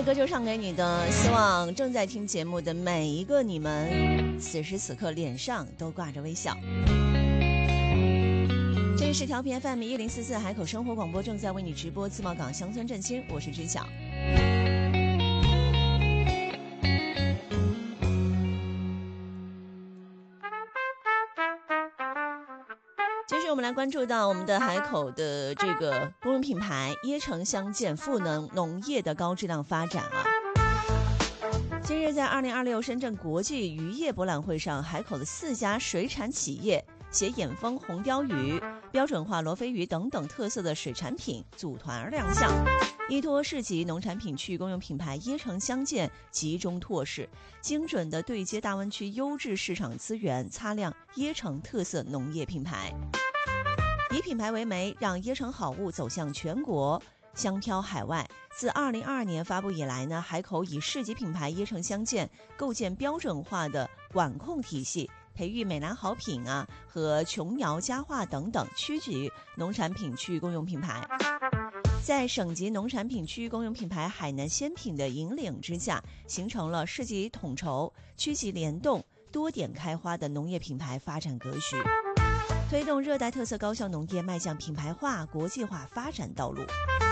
歌就唱给你的，希望正在听节目的每一个你们，此时此刻脸上都挂着微笑。这里是调频 FM 1044海口生活广播，正在为你直播自贸港乡村振兴，我是知晓。接着我们来关注到我们的海口的这个公用品牌椰城相见赋能农业的高质量发展啊。今日在2026深圳国际渔业博览会上，海口的4家水产企业携眼丰红鲷鱼、标准化罗非鱼等等特色的水产品组团亮相，依托市级农产品区公用品牌椰城相见集中拓市，精准地对接大湾区优质市场资源，擦亮椰城特色农业品牌。以品牌为媒，让椰城好物走向全国，香飘海外。自2022年发布以来呢，海口以市级品牌椰城相见构建标准化的管控体系，培育美兰好品和琼瑶佳话等等区级农产品区公用品牌。在省级农产品区公用品牌海南鲜品的引领之下，形成了市级统筹、区级联动、多点开花的农业品牌发展格局，推动热带特色高效农业迈向品牌化、国际化发展道路。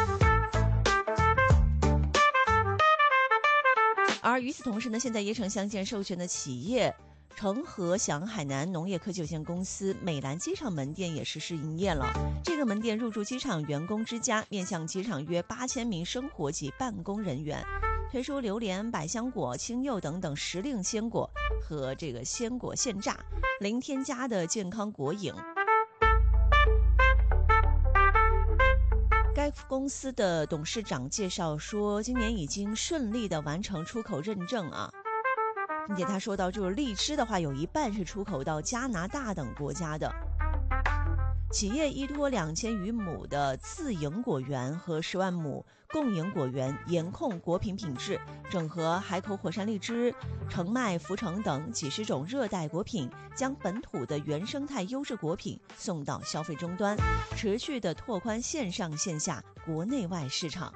而与此同时呢，现在椰城相见授权的企业成和祥海南农业科技有限公司美兰机场门店也实施营业了。这个门店入驻机场员工之家，面向机场约8000名生活及办公人员，推出榴莲、百香果、青柚等等时令鲜果和这个鲜果现榨，零添加的健康果饮。该公司的董事长介绍说，今年已经顺利的完成出口认证并且他说到，就是荔枝的话，有一半是出口到加拿大等国家的。企业依托2000余亩的自营果园和10万亩共营果园，严控果品品质，整合海口火山荔枝、澄迈、福成等几十种热带果品，将本土的原生态优质果品送到消费终端，持续的拓宽线上线下国内外市场。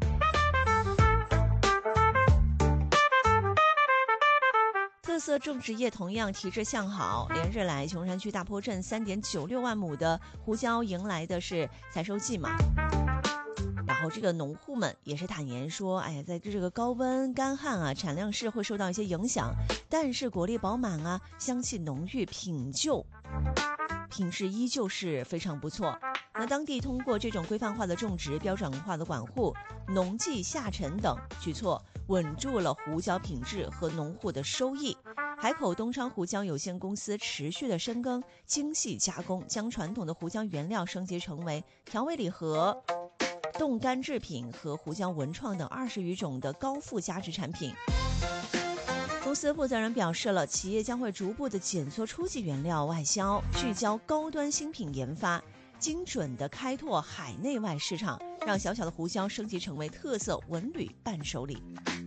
特色种植业同样提质向好，连日来琼山区大坡镇3.96万亩的胡椒迎来的是采收季嘛。然后这个农户们也是坦言说，哎呀，在这个高温干旱产量是会受到一些影响，但是果粒饱满香气浓郁，品质依旧是非常不错。那当地通过这种规范化的种植、标准化的管护、农技下沉等举措，稳住了胡椒品质和农户的收益。海口东昌胡椒有限公司持续的深耕精细加工，将传统的胡椒原料升级成为调味礼盒、冻干制品和胡椒文创等20余种的高附加值产品。公司负责人表示了，企业将会逐步的减缩初级原料外销，聚焦高端新品研发，精准的开拓海内外市场，让小小的胡椒升级成为特色文旅伴手礼。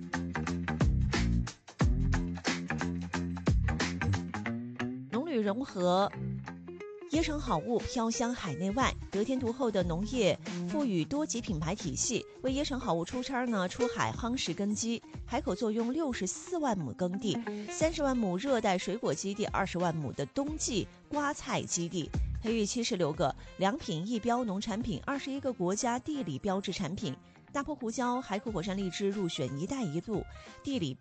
农旅融合，椰城好物飘香海内外，得天独厚的农业赋予多级品牌体系，为椰城好物出差出海夯实根基。海口坐拥64万亩耕地、30万亩热带水果基地、20万亩的冬季瓜菜基地，培育76个良品一标农产品、21个国家地理标志产品。大坡胡椒、海口火山荔枝入选“一带一路”地理